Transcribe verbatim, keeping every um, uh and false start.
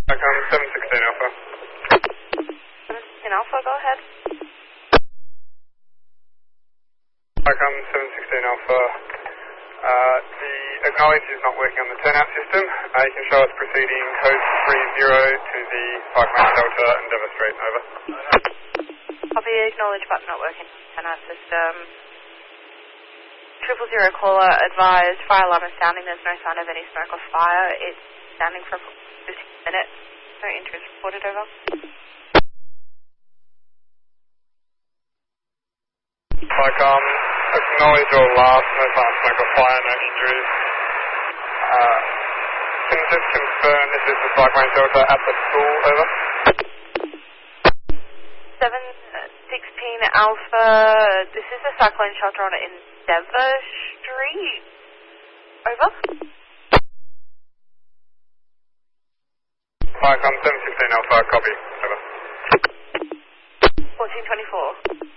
Icon seven sixteen Alpha. seven sixteen Alpha, go ahead. Icon seven sixteen Alpha. Uh, the acknowledge is not working on the turnout system. Uh, you can show us proceeding code three zero to the Parkman Delta Endeavour Street, over. Copy, acknowledge button not working. Turnout system. Triple zero caller advised fire alarm is sounding. There's no sign of any smoke or fire. It's sounding for fifteen minutes. No interest reported, over. Icon, acknowledge all last, no sign of smoke or fire, no injuries. Uh, can you just confirm this is the Parkman Delta at the school, over? seven sixteen Alpha, this is the cyclone shelter on Endeavour Street. Over. Icon seven sixteen Alpha, copy, over. fourteen twenty-four.